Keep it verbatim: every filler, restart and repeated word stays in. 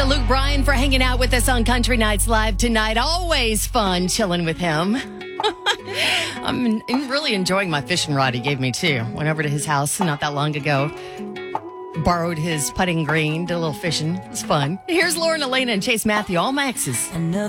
to Luke Bryan for hanging out with us on Country Nights Live tonight. Always fun chilling with him. I'm really enjoying my fishing rod he gave me, too. Went over to his house not that long ago. Borrowed his putting green, did a little fishing. It was fun. Here's Lauren Elena and Chase Matthew, all my exes.